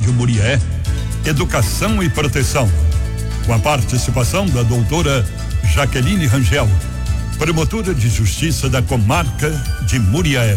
Rádio Murié, Educação e Proteção, com a participação da doutora Jaqueline Rangel, promotora de justiça da comarca de Murié.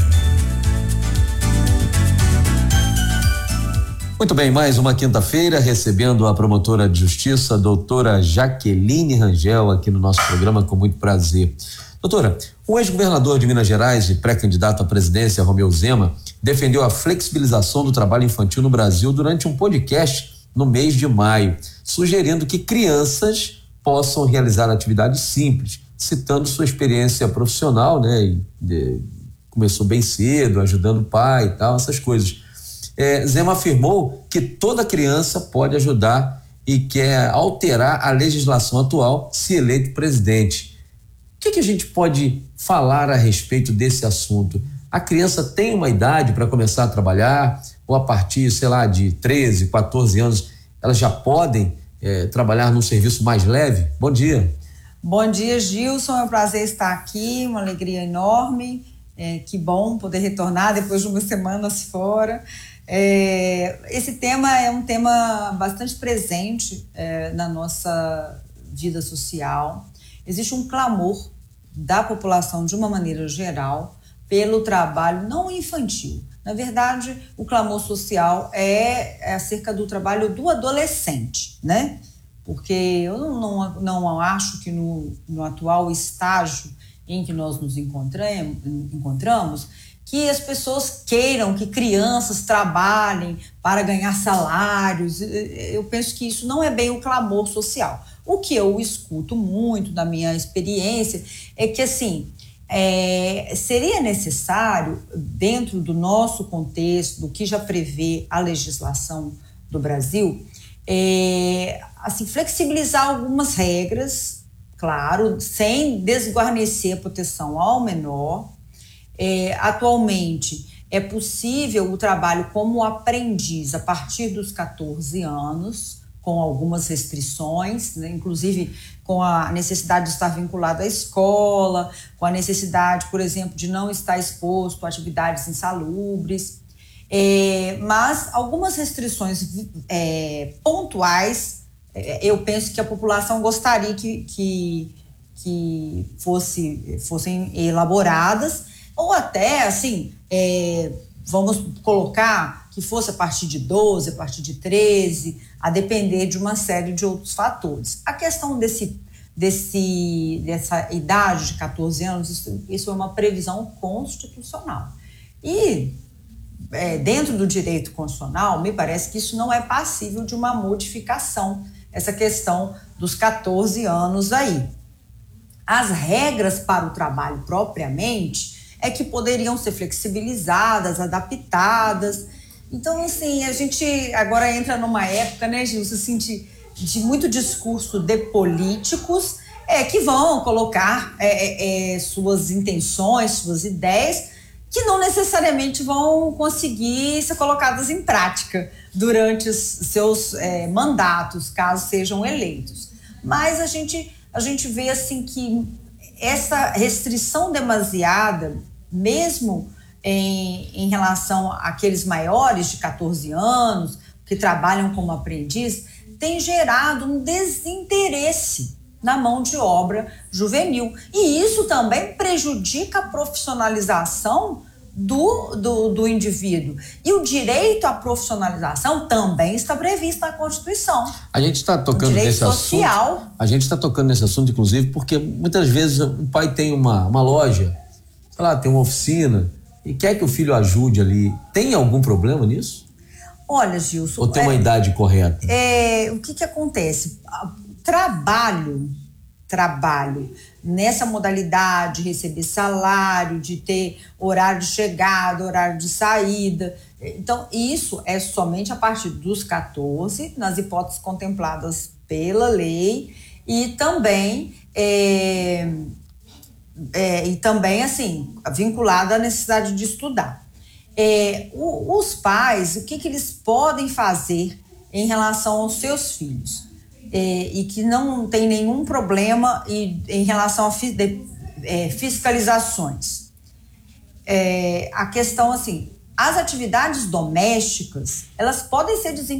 Muito bem, mais uma quinta-feira recebendo a promotora de justiça, doutora Jaqueline Rangel, aqui no nosso programa, com muito prazer. Doutora, o ex-governador de Minas Gerais e pré-candidato à presidência, Romeu Zema, defendeu a flexibilização do trabalho infantil no Brasil durante um podcast no mês de maio, sugerindo que crianças possam realizar atividades simples, citando sua experiência profissional, né? Começou bem cedo, ajudando o pai e tal, essas coisas. Zema afirmou que toda criança pode ajudar e quer alterar a legislação atual se eleito presidente. O que a gente pode falar a respeito desse assunto? A criança tem uma idade para começar a trabalhar, ou a partir, sei lá, de 13, 14 anos, elas já podem trabalhar num serviço mais leve? Bom dia. Bom dia, Gilson, é um prazer estar aqui, uma alegria enorme, que bom poder retornar depois de umas semanas fora. Esse tema é um tema bastante presente na nossa vida social. Existe um clamor da população, de uma maneira geral, pelo trabalho não infantil. Na verdade, o clamor social é acerca do trabalho do adolescente, né? Porque eu não acho que no atual estágio em que nós nos encontramos, que as pessoas queiram que crianças trabalhem para ganhar salários. Eu penso que isso não é bem o clamor social. O que eu escuto muito da minha experiência é que, assim, seria necessário, dentro do nosso contexto, do que já prevê a legislação do Brasil, assim, flexibilizar algumas regras, claro, sem desguarnecer a proteção ao menor. Atualmente, é possível o trabalho como aprendiz a partir dos 14 anos, com algumas restrições, né? Inclusive com a necessidade de estar vinculado à escola, com a necessidade, por exemplo, de não estar exposto a atividades insalubres. Mas algumas restrições pontuais, eu penso que a população gostaria que fossem elaboradas, ou até, assim, vamos colocar que fosse a partir de 12, a partir de 13, a depender de uma série de outros fatores. A questão dessa idade de 14 anos, isso é uma previsão constitucional. E dentro do direito constitucional, me parece que isso não é passível de uma modificação, essa questão dos 14 anos aí. As regras para o trabalho propriamente que poderiam ser flexibilizadas, adaptadas. Então, assim, a gente agora entra numa época, né, Gilson, assim, de muito discurso de políticos que vão colocar suas intenções, suas ideias, que não necessariamente vão conseguir ser colocadas em prática durante os seus mandatos, caso sejam eleitos. Mas a gente vê, assim, que essa restrição demasiada, mesmo em relação àqueles maiores de 14 anos, que trabalham como aprendiz, tem gerado um desinteresse na mão de obra juvenil. E isso também prejudica a profissionalização do indivíduo. E o direito à profissionalização também está previsto na Constituição. A gente está tocando nesse assunto. A gente está tocando nesse assunto, inclusive, porque muitas vezes o pai tem uma loja, sei lá, tem uma oficina, e quer que o filho ajude ali. Tem algum problema nisso? Olha, Gilson... Ou tem uma idade correta? O que acontece? Trabalho nessa modalidade de receber salário, de ter horário de chegada, horário de saída. Então, isso é somente a partir dos 14, nas hipóteses contempladas pela lei, e também assim, vinculado à necessidade de estudar. Os pais, o que eles podem fazer em relação aos seus filhos? E que não tem nenhum problema em relação a fiscalizações. A questão, assim, as atividades domésticas, elas podem ser desempenhadas